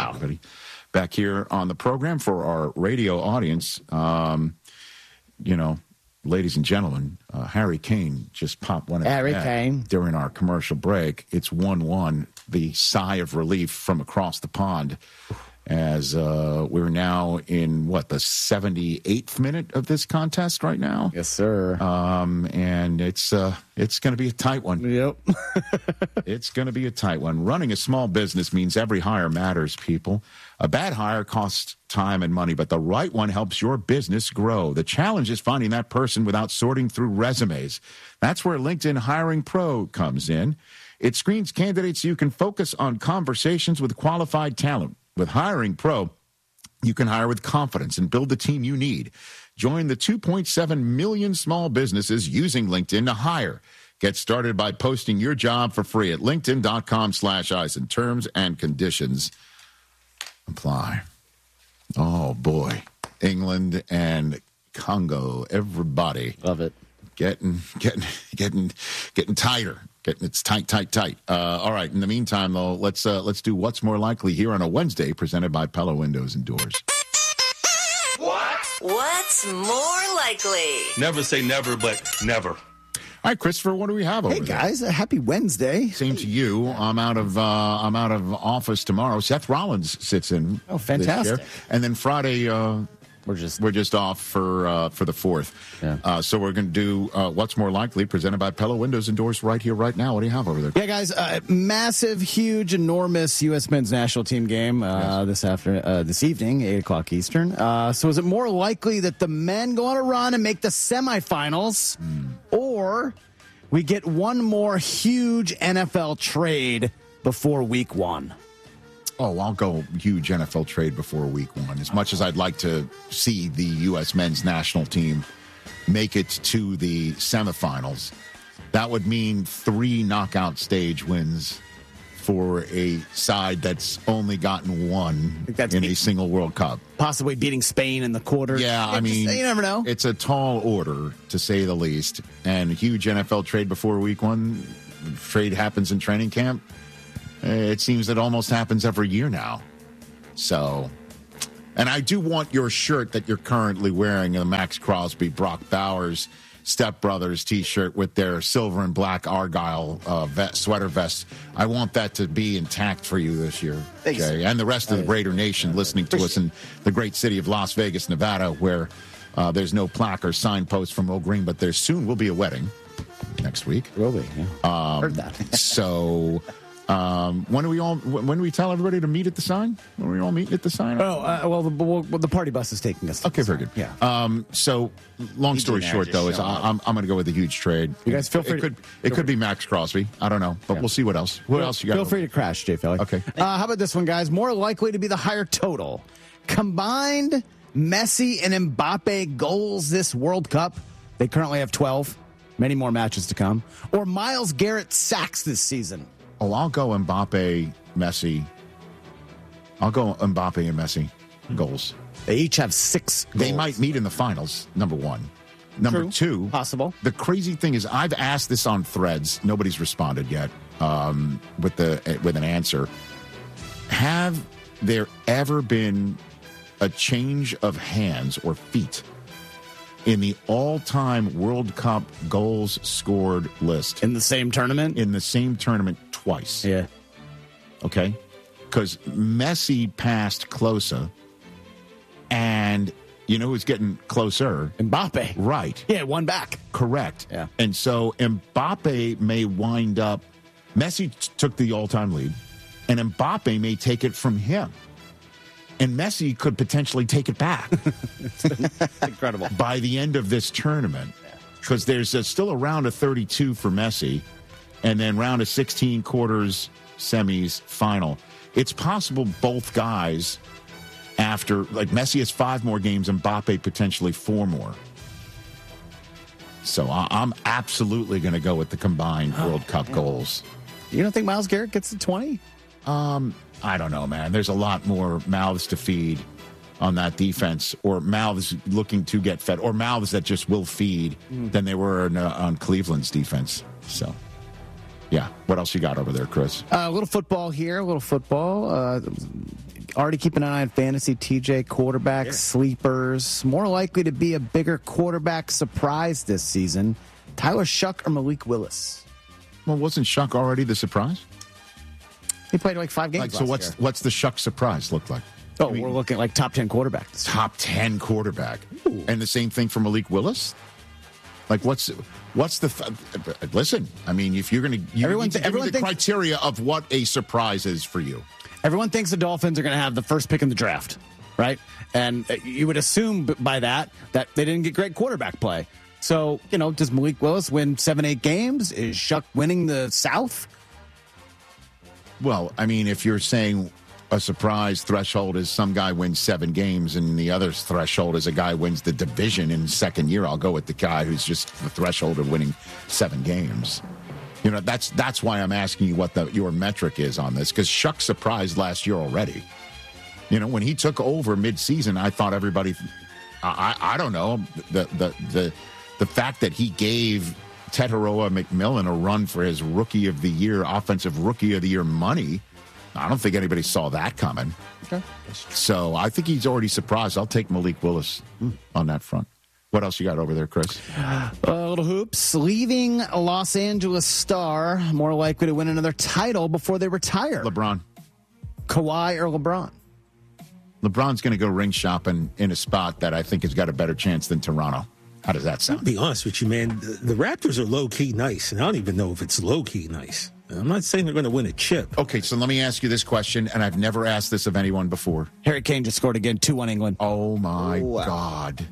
Wow. Everybody back here on the program for our radio audience. Ladies and gentlemen, Harry Kane just popped one in the net during our commercial break. It's 1-1. The sigh of relief from across the pond as we're now in, the 78th minute of this contest right now? Yes, sir. And it's going to be a tight one. Yep. It's going to be a tight one. Running a small business means every hire matters, people. A bad hire costs time and money, but the right one helps your business grow. The challenge is finding that person without sorting through resumes. That's where LinkedIn Hiring Pro comes in. It screens candidates so you can focus on conversations with qualified talent. With Hiring Pro, you can hire with confidence and build the team you need. Join the 2.7 million small businesses using LinkedIn to hire. Get started by posting your job for free at linkedin.com/Eisen. Terms and conditions apply. Oh, boy. England and Congo, everybody. Love it. Getting tighter. It's tight. All right. In the meantime, though, let's do What's More Likely here on a Wednesday, presented by Pella Windows and Doors. What's more likely? Never say never, but never. All right, Christopher, what do we have over there? Hey, guys, happy Wednesday. Same to you. I'm out of office tomorrow. Seth Rollins sits in. Oh, fantastic. This year. And then Friday, we're just off for the 4th. Yeah. So we're going to do What's More Likely, presented by Pella Windows and Doors right here, right now. What do you have over there? Yeah, guys, massive, huge, enormous U.S. men's national team game this evening, 8 o'clock Eastern. So is it more likely that the men go on a run and make the semifinals, or we get one more huge NFL trade before week 1? Oh, I'll go huge NFL trade before week 1. As much as I'd like to see the U.S. men's national team make it to the semifinals, that would mean 3 knockout stage wins for a side that's only gotten one in a single World Cup. Possibly beating Spain in the quarter. Yeah, you never know. It's a tall order, to say the least. And a huge NFL trade before week 1. Trade happens in training camp. It seems it almost happens every year now. So, and I do want your shirt that you're currently wearing, the Max Crosby, Brock Bowers, Stepbrothers T-shirt with their silver and black Argyle sweater vests. I want that to be intact for you this year, Jay, and the rest of the Raider Nation listening to us in the great city of Las Vegas, Nevada, where there's no plaque or signpost from Mo Green, but there soon will be a wedding next week. Will be, yeah. Heard that. So... when do we tell everybody to meet at the sign? When are we all meeting at the sign? The party bus is taking us. Okay, very good. Yeah. So, long story short, though, is I'm going to go with a huge trade. You guys feel free. It could be Max Crosby. I don't know, but we'll see what else. What else you got? Feel free to crash, Jay Felly. Okay. How about this one, guys? More likely to be the higher total. Combined Messi and Mbappe goals this World Cup. They currently have 12. Many more matches to come. Or Myles Garrett sacks this season. Oh, I'll go Mbappe, Messi. I'll go Mbappe and Messi goals. They each have 6 goals. They might meet in the finals, number 1. Number 2. Possible. The crazy thing is I've asked this on Threads. Nobody's responded yet with an answer. Have there ever been a change of hands or feet in the all-time World Cup goals scored list? In the same tournament? In the same tournament twice. Yeah. Okay? Because Messi passed Klose, and you know who's getting closer? Mbappe. Right. Yeah, one back. Correct. Yeah. And so Mbappe may wind up... Messi took the all-time lead, and Mbappe may take it from him. And Messi could potentially take it back. It's incredible. By the end of this tournament. Because there's still a round of 32 for Messi, and then round of 16 quarters, semis, final. It's possible both guys, after, like Messi has 5 more games, and Mbappe potentially 4 more. So I'm absolutely going to go with the combined World Cup goals. You don't think Myles Garrett gets to 20? I don't know, man. There's a lot more mouths to feed on that defense, or mouths looking to get fed, or mouths that just will feed than they were on Cleveland's defense. So Yeah. What else you got over there, Chris? A little football here, a little football. Already keeping an eye on fantasy, TJ, quarterback, sleepers. More likely to be a bigger quarterback surprise this season, Tyler Shuck or Malik Willis? Well, wasn't Shuck already the surprise? He played like 5 games So last year. what's the Shuck surprise look like? Oh, we're looking at like top 10 quarterback. Top 10 quarterback. Ooh. And the same thing for Malik Willis? Like, what's the listen, I mean, if you're going to give me the criteria of what a surprise is for you. Everyone thinks the Dolphins are going to have the first pick in the draft, right? And you would assume by that they didn't get great quarterback play. So, does Malik Willis win 7-8 games? Is Shuck winning the South? Well, I mean, if you're saying a surprise threshold is some guy wins 7 games and the other threshold is a guy wins the division in second year, I'll go with the guy who's just the threshold of winning 7 games. That's why I'm asking you what your metric is on this, because Shuck surprised last year already. When he took over midseason, I thought everybody, I don't know, the fact that he gave Tetairoa McMillan a run for his Rookie of the Year, Offensive Rookie of the Year money, I don't think anybody saw that coming. Okay. So I think he's already surprised. I'll take Malik Willis on that front. What else you got over there, Chris? Little hoops. Leaving a Los Angeles Star, more likely to win another title before they retire. LeBron. Kawhi or LeBron? LeBron's going to go ring shopping in a spot that I think has got a better chance than Toronto. How does that sound? I'll be honest with you, man. The Raptors are low-key nice, and I don't even know if it's low-key nice. I'm not saying they're going to win a chip. Okay, so let me ask you this question, and I've never asked this of anyone before. Harry Kane just scored again, 2-1 England. Oh, my God.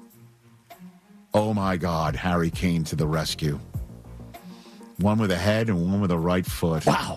Oh, my God, Harry Kane to the rescue. One with a head and one with a right foot. Wow.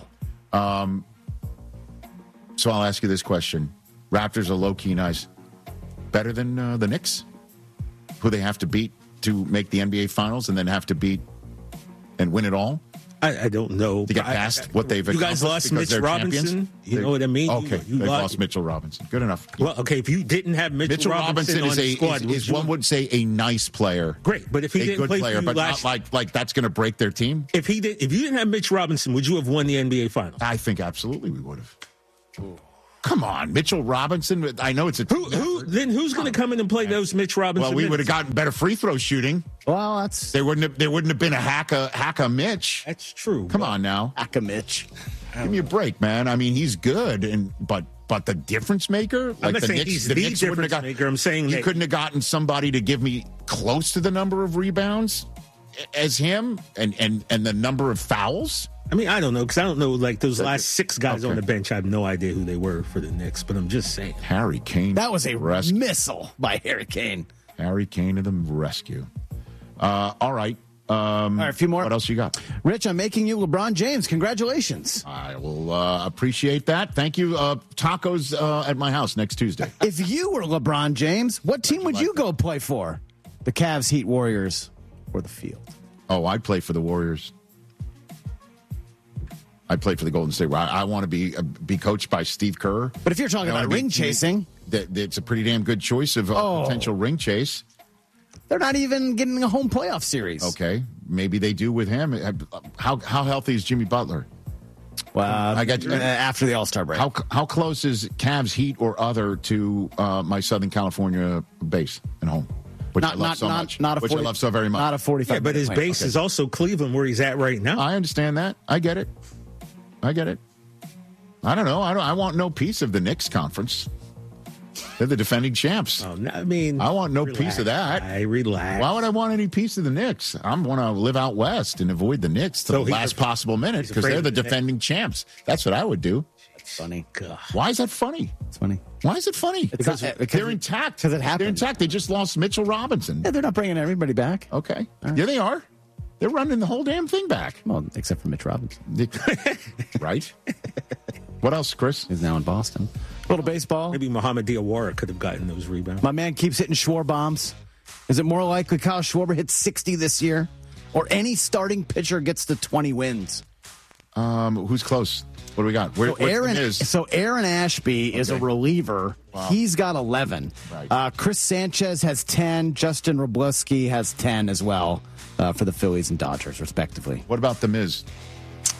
So I'll ask you this question. Raptors are low-key nice. Better than the Knicks? Who they have to beat to make the NBA Finals and then have to beat and win it all? I don't know. To get past what they've accomplished. You guys lost Mitch Robinson. Champions? You know what I mean? Okay, they lost Mitchell Robinson. Good enough. Well, okay, if you didn't have Mitchell Robinson on the squad, is one would say a nice player. Great, but if he didn't play player, for you but not like that's going to break their team. If you didn't have Mitch Robinson, would you have won the NBA Finals? I think absolutely we would have. Come on, Mitchell Robinson. I know it's a who's going to come in and play those Mitch Robinson? Well, we would have gotten better free throw shooting. Well, there wouldn't have been a hack-a Mitch. That's true. Come on now, hack-a Mitch. Give me a break, man. I mean, he's good, but the difference maker, I'm not saying he's the difference maker. I'm saying you couldn't have gotten somebody to give me close to the number of rebounds as him, and the number of fouls. I mean, I don't know, because I don't know, like, those last 6 guys on the bench, I have no idea who they were for the Knicks, but I'm just saying. Harry Kane. That was a missile by Harry Kane. Harry Kane to the rescue. All right. All right, a few more. What else you got? Rich, I'm making you LeBron James. Congratulations. I will appreciate that. Thank you. Tacos at my house next Tuesday. If you were LeBron James, what team would you go play for? The Cavs, Heat, Warriors, or the Field? Oh, I'd play for the Warriors. I played for the Golden State. I want to be coached by Steve Kerr. But if you're talking about ring chasing, it's a pretty damn good choice of potential ring chase. They're not even getting a home playoff series. Okay, maybe they do with him. How healthy is Jimmy Butler? Well, I got after the All-Star break. How close is Cavs, Heat, or other to my Southern California base and home? Which I love so much. Which I love so very much. Not a 45. Yeah, but his base is also Cleveland, where he's at right now. I understand that. I get it. I don't know. I want no piece of the Knicks conference. They're the defending champs. Oh, no, I mean, I want no piece of that. I relax. Why would I want any piece of the Knicks? I want to live out west and avoid the Knicks to the last possible minute because they're the defending champs. That's what I would do. It's funny. God. Why is that funny? It's funny. Why is it funny? Because they're intact. Because it happened. They're intact. They just lost Mitchell Robinson. Yeah, they're not bringing everybody back. Okay. Right. Yeah, they are. They're running the whole damn thing back. Well, except for Mitch Robinson. Right? What else, Chris? He's now in Boston. A little baseball. Maybe Muhammad Diawara could have gotten those rebounds. My man keeps hitting Schwarber bombs. Is it more likely Kyle Schwarber hits 60 this year? Or any starting pitcher gets to 20 wins? Who's close? What do we got? Aaron Ashby is a reliever. Wow. He's got 11. Right. Chris Sanchez has 10. Justin Robleski has 10 as well for the Phillies and Dodgers, respectively. What about the Miz?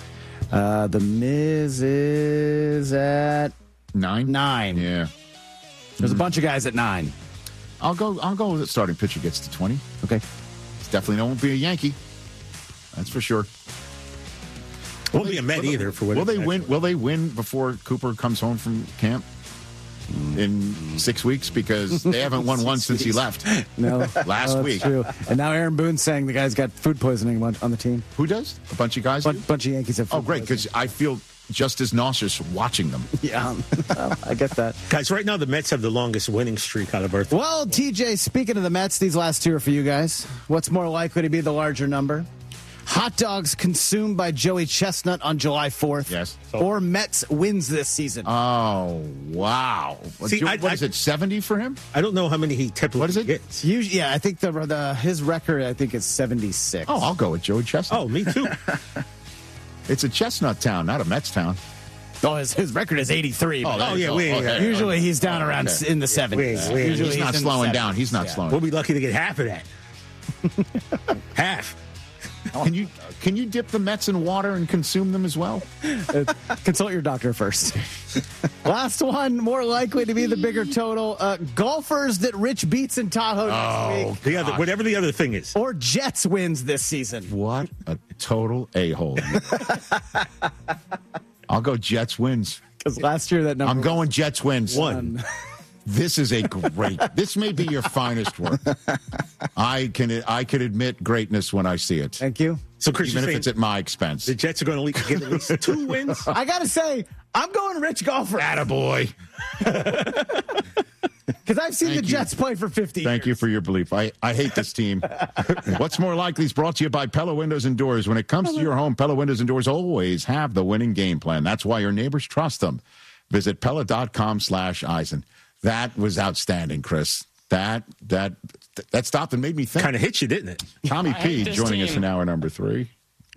The Miz is at 9? Yeah. There's a bunch of guys at 9. I'll go with the starting pitcher gets to 20. Okay. It's definitely won't be a Yankee. That's for sure. Won't be a Met either. For will they win? Will they win before Cooper comes home from camp in 6 weeks? Because they haven't won one since he left. No, last week. True. And now Aaron Boone's saying the guy's got food poisoning on the team. Who does? A bunch of guys. Bunch of Yankees have. Oh, great! Because I feel just as nauseous watching them. Yeah, I get that. Guys, right now the Mets have the longest winning streak out of Earth. Well, TJ, speaking of the Mets, these last two are for you guys. What's more likely to be the larger number? Hot dogs consumed by Joey Chestnut on July 4th. Yes. Or Mets wins this season. Oh, wow. See, what is it, 70 for him? I don't know how many he typically gets. Usually, yeah, I think his record, I think, is 76. Oh, I'll go with Joey Chestnut. Oh, me too. It's a Chestnut town, not a Mets town. Oh, his record is 83. Usually he's down around in the 70s. Usually he's not slowing down. He's not slowing. We'll be lucky to get half of that. Half. Can you dip the Mets in water and consume them as well? Consult your doctor first. Last one, more likely to be the bigger total. Golfers that Rich beats in Tahoe next week. Whatever the other thing is. Or Jets wins this season. What a total a-hole. I'll go Jets wins. Because last year that number I'm going Jets wins. 1. This is this may be your finest work. I can admit greatness when I see it. Thank you. So, Chris, even if it's at my expense. The Jets are going to get at least 2 wins? I got to say, I'm going Rich Golfer. Attaboy. Because I've seen the Jets play for 50 years. Thank you for your belief. I hate this team. What's more likely is brought to you by Pella Windows and Doors. When it comes to your home, Pella Windows and Doors always have the winning game plan. That's why your neighbors trust them. Visit Pella.com/Eisen. That was outstanding, Chris. That stopped and made me think. Kind of hit you, didn't it? Tommy P. joining us in hour number 3.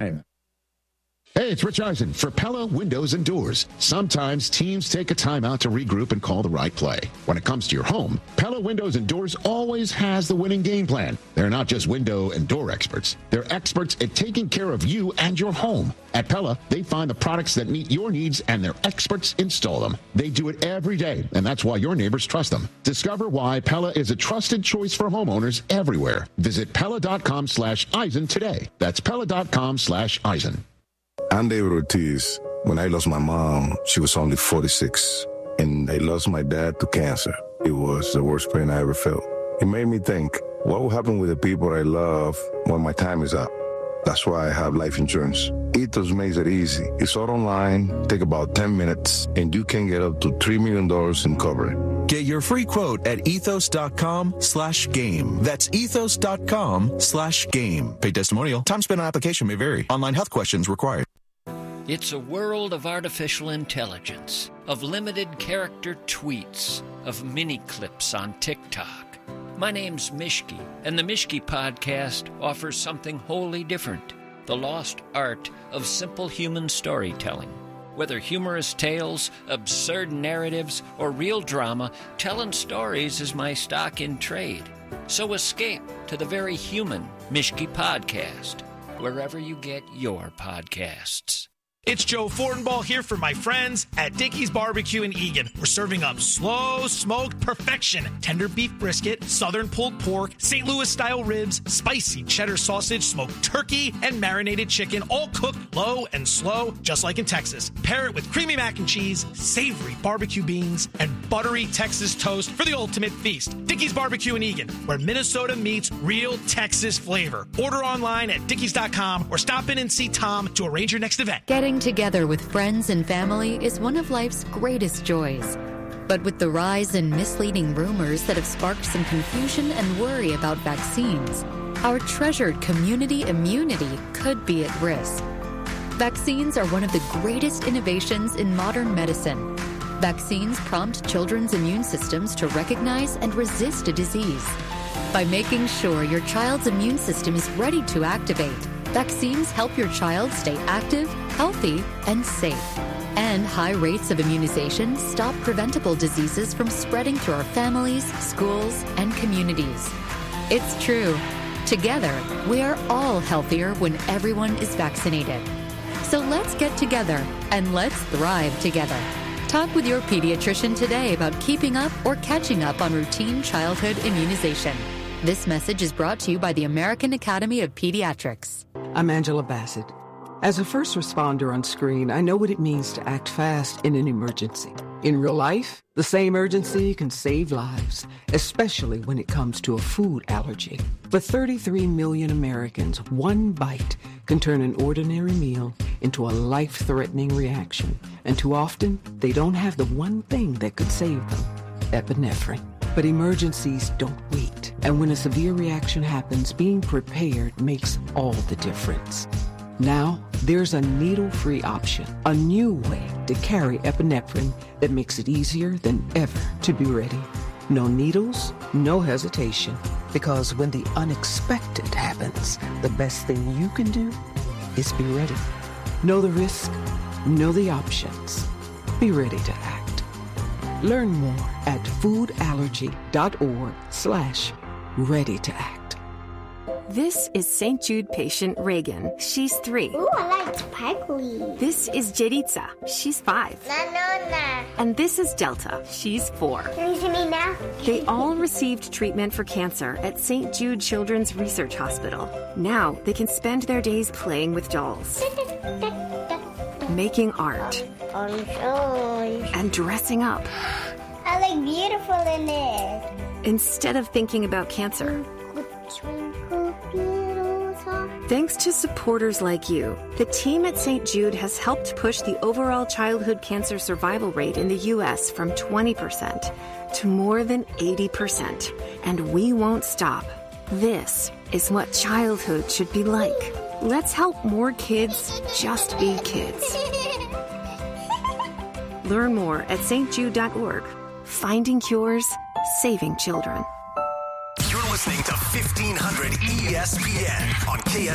Hey, it's Rich Eisen for Pella Windows and Doors. Sometimes teams take a timeout to regroup and call the right play. When it comes to your home, Pella Windows and Doors always has the winning game plan. They're not just window and door experts. They're experts at taking care of you and your home. At Pella, they find the products that meet your needs and their experts install them. They do it every day, and that's why your neighbors trust them. Discover why Pella is a trusted choice for homeowners everywhere. Visit Pella.com/Eisen today. That's Pella.com/Eisen. I'm David Ortiz. When I lost my mom, she was only 46. And I lost my dad to cancer. It was the worst pain I ever felt. It made me think, what will happen with the people I love when my time is up? That's why I have life insurance. Ethos makes it easy. It's all online, take about 10 minutes, and you can get up to $3 million in coverage. Get your free quote at ethos.com/game. That's ethos.com/game. Paid testimonial. Time spent on application may vary. Online health questions required. It's a world of artificial intelligence, of limited character tweets, of mini clips on TikTok. My name's Mishki, and the Mishki Podcast offers something wholly different, the lost art of simple human storytelling. Whether humorous tales, absurd narratives, or real drama, telling stories is my stock in trade. So escape to the very human Mishki Podcast, wherever you get your podcasts. It's Joe Fortenbaugh here for my friends at Dickey's Barbecue in Eagan. We're serving up slow smoked perfection, tender beef brisket, southern pulled pork, St. Louis style ribs, spicy cheddar sausage, smoked turkey, and marinated chicken, all cooked low and slow, just like in Texas. Pair it with creamy mac and cheese, savory barbecue beans, and buttery Texas toast for the ultimate feast. Dickey's Barbecue in Eagan, where Minnesota meets real Texas flavor. Order online at dickeys.com or stop in and see Tom to arrange your next event. Getting together with friends and family is one of life's greatest joys. But with the rise in misleading rumors that have sparked some confusion and worry about vaccines, our treasured community immunity could be at risk. Vaccines are one of the greatest innovations in modern medicine. Vaccines prompt children's immune systems to recognize and resist a disease. By making sure your child's immune system is ready to activate, vaccines help your child stay active, healthy, and safe. And high rates of immunization stop preventable diseases from spreading through our families, schools, and communities. It's true. Together, we are all healthier when everyone is vaccinated. So let's get together and let's thrive together. Talk with your pediatrician today about keeping up or catching up on routine childhood immunization. This message is brought to you by the American Academy of Pediatrics. I'm Angela Bassett. As a first responder on screen, I know what it means to act fast in an emergency. In real life, the same urgency can save lives, especially when it comes to a food allergy. For 33 million Americans, one bite can turn an ordinary meal into a life-threatening reaction. And too often, they don't have the one thing that could save them, epinephrine. But emergencies don't wait. And when a severe reaction happens, being prepared makes all the difference. Now, there's a needle-free option, a new way to carry epinephrine that makes it easier than ever to be ready. No needles, no hesitation, because when the unexpected happens, the best thing you can do is be ready. Know the risk, know the options. Be ready to act. Learn more at foodallergy.org/ready to act. This is St. Jude patient Reagan. She's 3. Ooh, I like sparkly. This is Jeritza. She's 5. Nanona. And this is Delta. She's 4. Can you see me now? They all received treatment for cancer at St. Jude Children's Research Hospital. Now they can spend their days playing with dolls, making art, and dressing up. I look beautiful in it. Instead of thinking about cancer. Thanks to supporters like you, the team at St. Jude has helped push the overall childhood cancer survival rate in the U.S. from 20% to more than 80%. And we won't stop. This is what childhood should be like. Let's help more kids just be kids. Learn more at stjude.org. Finding cures, saving children. You're listening to 1500 ESPN on KS.